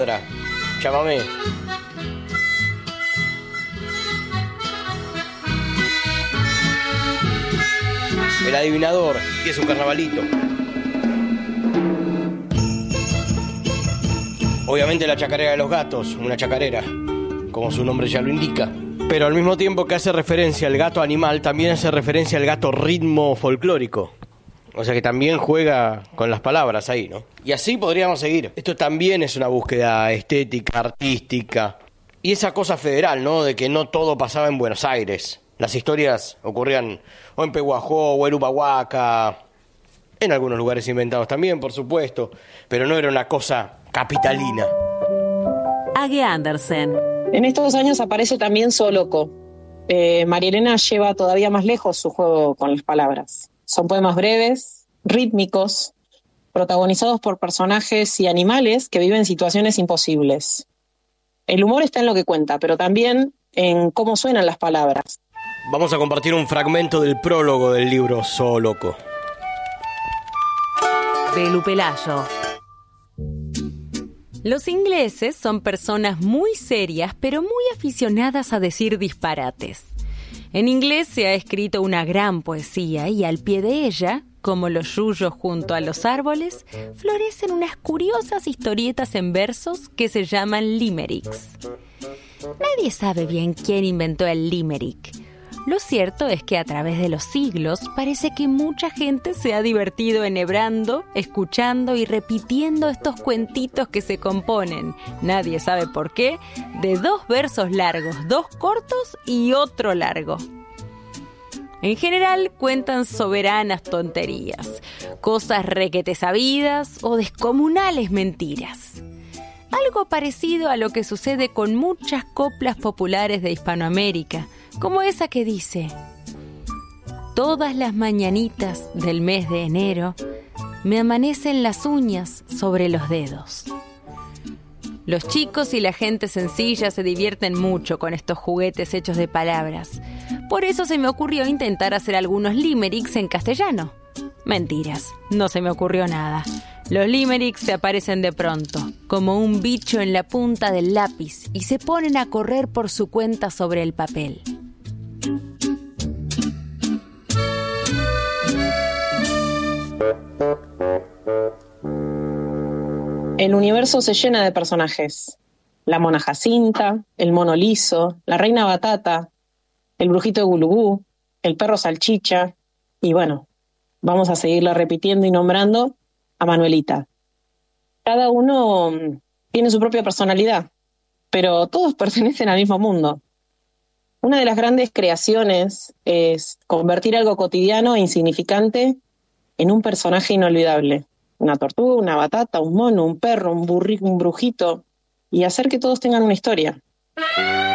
Llámame. El adivinador, y es un carnavalito. Obviamente la chacarera de los gatos, una chacarera, como su nombre ya lo indica. Pero al mismo tiempo que hace referencia al gato animal, también hace referencia al gato ritmo folclórico. O sea que también juega con las palabras ahí, ¿no? Y así podríamos seguir. Esto también es una búsqueda estética, artística. Y esa cosa federal, ¿no? De que no todo pasaba en Buenos Aires. Las historias ocurrían o en Pehuajó o en Humahuaca. En algunos lugares inventados también, por supuesto. Pero no era una cosa capitalina. Age Andersen. En estos años aparece también Zooloco. María Elena lleva todavía más lejos su juego con las palabras. Son poemas breves, rítmicos, protagonizados por personajes y animales que viven situaciones imposibles. El humor está en lo que cuenta, pero también en cómo suenan las palabras. Vamos a compartir un fragmento del prólogo del libro Zooloco. Belu Pelayo. Los ingleses son personas muy serias, pero muy aficionadas a decir disparates. En inglés se ha escrito una gran poesía y al pie de ella, como los yuyos junto a los árboles, florecen unas curiosas historietas en versos que se llaman limericks. Nadie sabe bien quién inventó el limerick. Lo cierto es que a través de los siglos parece que mucha gente se ha divertido enhebrando, escuchando y repitiendo estos cuentitos que se componen, nadie sabe por qué, de 2 versos largos, 2 cortos y otro largo. En general cuentan soberanas tonterías, cosas requete sabidas o descomunales mentiras. Algo parecido a lo que sucede con muchas coplas populares de Hispanoamérica, como esa que dice: todas las mañanitas del mes de enero me amanecen las uñas sobre los dedos. Los chicos y la gente sencilla se divierten mucho con estos juguetes hechos de palabras. Por eso se me ocurrió intentar hacer algunos limericks en castellano. Mentiras, no se me ocurrió nada. Los limericks se aparecen de pronto, como un bicho en la punta del lápiz, y se ponen a correr por su cuenta sobre el papel. El universo se llena de personajes. La mona Jacinta, el mono liso, la reina Batata, el brujito de Gulugú, el perro Salchicha, y bueno, vamos a seguirla repitiendo y nombrando a Manuelita. Cada uno tiene su propia personalidad, pero todos pertenecen al mismo mundo. Una de las grandes creaciones es convertir algo cotidiano e insignificante en un personaje inolvidable. Una tortuga, una batata, un mono, un perro, un brujito, y hacer que todos tengan una historia.